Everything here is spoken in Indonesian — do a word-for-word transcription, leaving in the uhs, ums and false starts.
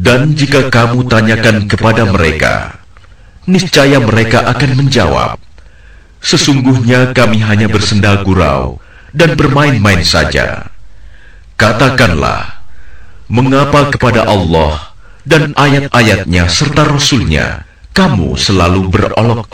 Dan jika kamu tanyakan kepada mereka, niscaya mereka akan menjawab, sesungguhnya kami hanya bersenda gurau dan bermain-main saja. Katakanlah, mengapa kepada Allah dan ayat-ayatnya serta Rasulnya kamu selalu berolok-olok?